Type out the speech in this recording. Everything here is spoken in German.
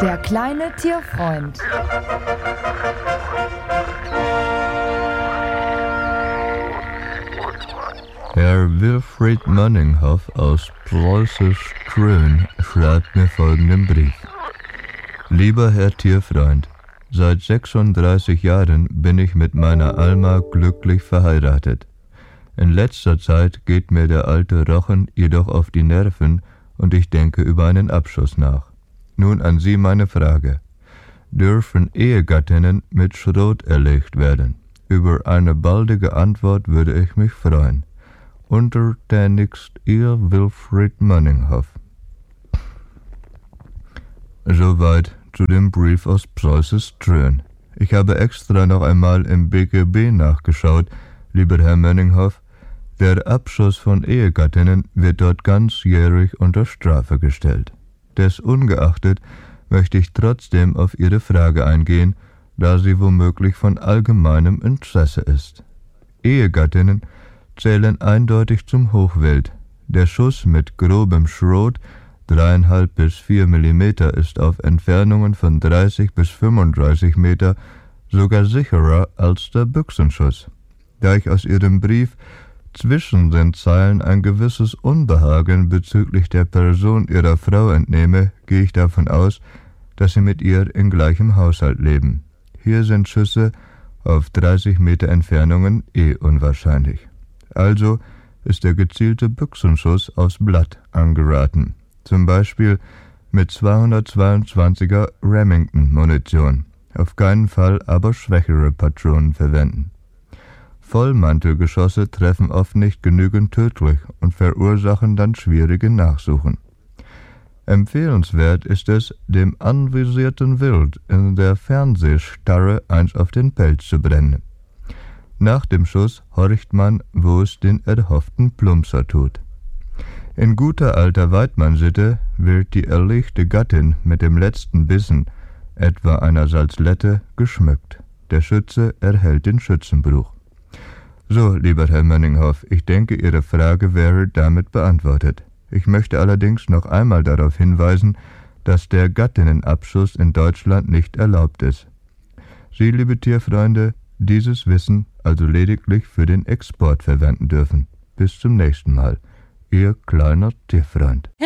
Der kleine Tierfreund. Herr Wilfried Möninghoff aus Preußisch Trön schreibt mir folgenden Brief. Lieber Herr Tierfreund, seit 36 Jahren bin ich mit meiner Alma glücklich verheiratet. In letzter Zeit geht mir der alte Rochen jedoch auf die Nerven und ich denke über einen Abschuss nach. Nun an Sie meine Frage. Dürfen Ehegattinnen mit Schrot erlegt werden? Über eine baldige Antwort würde ich mich freuen. Untertänigst Ihr Wilfried Möninghoff. Soweit zu dem Brief aus Preußisch Trön. Ich habe extra noch einmal im BGB nachgeschaut, lieber Herr Möninghoff. Der Abschuss von Ehegattinnen wird dort ganzjährig unter Strafe gestellt. Desungeachtet möchte ich trotzdem auf Ihre Frage eingehen, da sie womöglich von allgemeinem Interesse ist. Ehegattinnen zählen eindeutig zum Hochwild. Der Schuss mit grobem Schrot, 3,5 bis 4 Millimeter, ist auf Entfernungen von 30 bis 35 Meter sogar sicherer als der Büchsenschuss. Da ich aus Ihrem Brief zwischen den Zeilen ein gewisses Unbehagen bezüglich der Person Ihrer Frau entnehme, gehe ich davon aus, dass Sie mit ihr in gleichem Haushalt leben. Hier sind Schüsse auf 30 Meter Entfernungen unwahrscheinlich. Also ist der gezielte Büchsenschuss aufs Blatt angeraten. Zum Beispiel mit 222er Remington-Munition. Auf keinen Fall aber schwächere Patronen verwenden. Vollmantelgeschosse treffen oft nicht genügend tödlich und verursachen dann schwierige Nachsuchen. Empfehlenswert ist es, dem anvisierten Wild in der Fernsehstarre eins auf den Pelz zu brennen. Nach dem Schuss horcht man, wo es den erhofften Plumpser tut. In guter alter Weidmann-Sitte wird die erlegte Gattin mit dem letzten Bissen, etwa einer Salzlette, geschmückt. Der Schütze erhält den Schützenbruch. So, lieber Herr Möninghoff, ich denke, Ihre Frage wäre damit beantwortet. Ich möchte allerdings noch einmal darauf hinweisen, dass der Gattinnenabschuss in Deutschland nicht erlaubt ist. Sie, liebe Tierfreunde, dieses Wissen also lediglich für den Export verwenden dürfen. Bis zum nächsten Mal. Ihr kleiner Tierfreund.